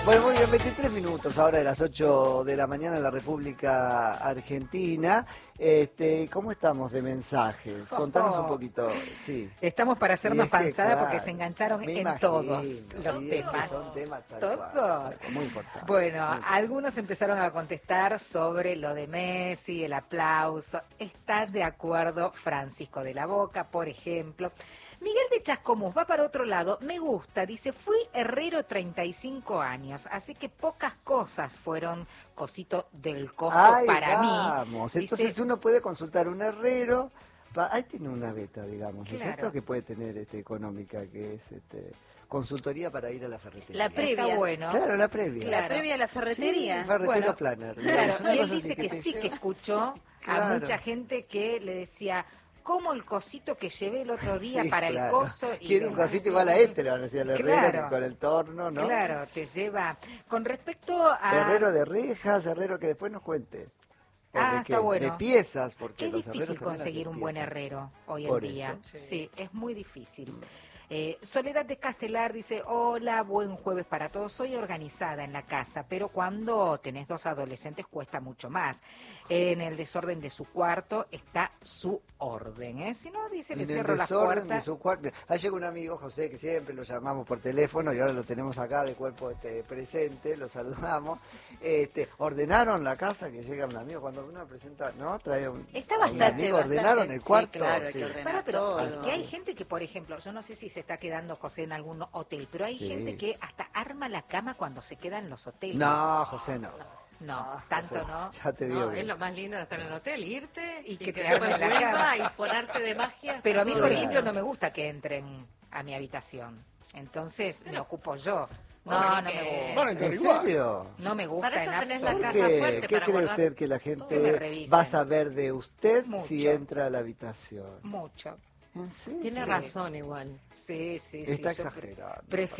Bueno, muy bien, 23 minutos ahora de las 8 de la mañana en la República Argentina. ¿Cómo estamos de mensajes? Contanos un poquito, sí. Estamos para hacernos panzada claro, porque se engancharon en imagino, todos los sí, temas. son temas tal ¿Todos? cual, muy importantes. Bueno, muy importante. algunos empezaron a contestar sobre lo de Messi, el aplauso. ¿Está de acuerdo Francisco de la Boca, por ejemplo? Miguel de Chascomús va para otro lado. Me gusta, dice, fui herrero 35 años, así que pocas cosas fueron cosito del coso Ahí para vamos. mí. Entonces Dice, uno puede consultar un herrero. Ahí tiene una beta, digamos, ¿no es Claro. cierto? Que puede tener económica, que es consultoría para ir a la ferretería. La previa. está bueno. Claro, la previa. La previa a la ferretería. Sí, ferretero Bueno, planner. Claro, digamos, una y él cosa así dice que te sí, que lleva. escuchó a Claro. mucha gente que le decía, ¿cómo el cosito que llevé el otro día Sí, para claro. el coso? Y Quiere un demás? cosito igual a le van a decir al herrero, Claro. que con el torno, ¿no? Claro, te lleva. Con respecto a... Herrero de rejas, herrero que después nos cuente. ¿O Ah, de está bueno. De piezas, porque Qué los herreros difícil también conseguir hacen un buen piezas. herrero hoy en Por día. eso. Sí, es muy difícil. Soledad de Castelar dice, hola, buen jueves para todos. Soy organizada en la casa, pero cuando tenés dos adolescentes cuesta mucho más. En el desorden de su cuarto está su orden. Si no, dice, le En el cierro las desorden de puertas. su cuarto. Ahí llega un amigo, José, que siempre lo llamamos por teléfono y ahora lo tenemos acá de cuerpo presente, lo saludamos. Ordenaron la casa, que llega un amigo, cuando uno presenta, ¿no? Trae Está a un bastante, amigo, ordenaron bastante. el cuarto. Sí, claro, hay Sí. que ordenar Para, pero todo. que hay gente que, por ejemplo, yo no sé si se está quedando José en algún hotel, pero hay Sí. gente que hasta arma la cama cuando se queda en los hoteles. No, José, no. No, tanto José, no. Ya te digo. No, que es lo más lindo de estar en el hotel, irte Y y que que, te después armen la cama. vuelva y por arte de magia. Pero a mí, todo por bien. ejemplo, no me gusta que entren a mi habitación. Entonces me ocupo yo. No, Pobre no que- me gusta. Bueno, ¿En serio? No me gusta Para eso en tenés la absoluto. ¿Por caja qué? fuerte ¿Qué para cree guardar usted que la que me gente revisen. va a saber de usted Mucho. si entra a la habitación? Mucho. ¿En serio? Tiene Sí. razón igual. Sí, sí, sí. Está yo exagerando. prefiero